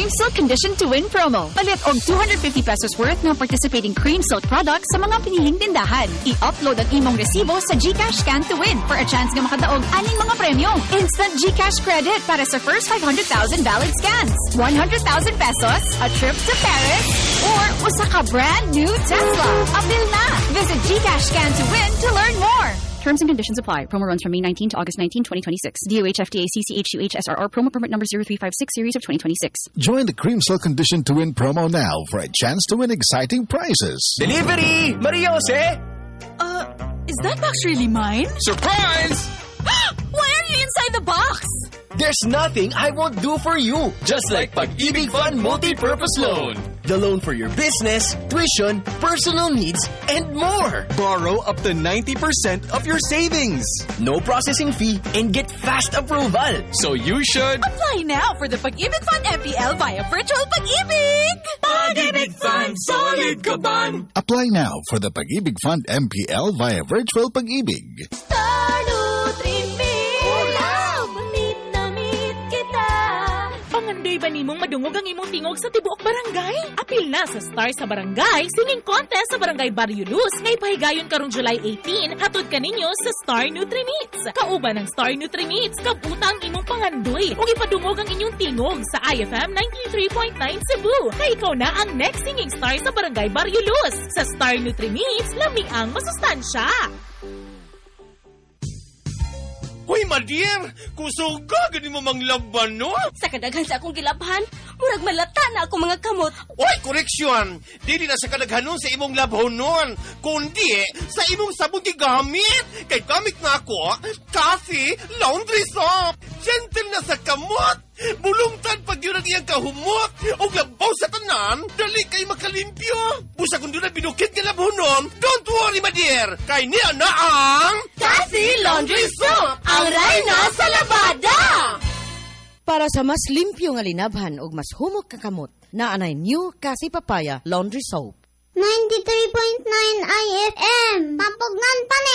Cream Silk Condition to Win promo. Palit og 250 pesos worth ng participating Cream Silk products sa mga piniling tindahan. I-upload ang imong resibo sa GCash Scan to Win for a chance nga makadaog aning mga premyo. Instant GCash credit para sa first 500,000 valid scans. 100,000 pesos, a trip to Paris, or usa ka brand new Tesla. Upil na! Visit GCash Scan to Win to learn more. Terms and conditions apply. Promo runs from May 19 to August 19, 2026. DOH FDA CCH2H SRR promo permit number 0356 series of 2026. Join the Cream Silk Condition to Win promo now for a chance to win exciting prizes. Delivery! Maria Jose! Is that box really mine? Surprise! Why are you inside the box? There's nothing I won't do for you. Just like Pag-ibig Fund Multi-Purpose Loan. The loan for your business, tuition, personal needs, and more. Borrow up to 90% of your savings. No processing fee and get fast approval. So you should Apply now for the Pag-ibig Fund MPL via Virtual Pag-ibig. Pag-ibig Fund, solid ka ban. Apply now for the Pag-ibig Fund MPL via Virtual Pag-ibig. Star Nutri-Mix. Ulam! Meet na meet kita. Pangandoy ba nimong madungog ang imong tingog sa tibuok barangay? Apil na sa Star sa Barangay Singing Contest sa Barangay Barrio Luz ngay pahigayon karong July 18 hatod kaninyo sa Star Nutri-Meats. Kauban ng Star Nutri-Meats, kabuta ang imong pangandoy ug ipadungog ang inyong tingog sa IFM 93.9 Cebu. Kay ikaw na ang next singing star sa Barangay Barrio Luz. Sa Star Nutri-Meats, lamig ang masustansya. Hoy, Madier! Kusog ka! Gani mo mang laban, no? Sa kadaghan sa akong gilabhan, murag malata na ako mga kamot. Oy, koreksyon! Dili na sa kadaghanon sa imong labhonon, kundi sa imong sabon gigamit. Kay gamit na ako, Coffee Laundry Soap. Gentle na sa kamot. Bulungtan pag yun ang iyang kahumot. O labaw sa tanan, dali kay makalimpyo. Busa kung doon binukit ka labhonon, don't worry, Madier. Kay niya na ang Coffee Laundry Soap, ang reyna sa labada! Para sa mas limpyo nga linabhan ug mas humok ka kamot, naanay new Kasi Papaya Laundry Soap. 93.9 IFM. Pampugnan pa ni.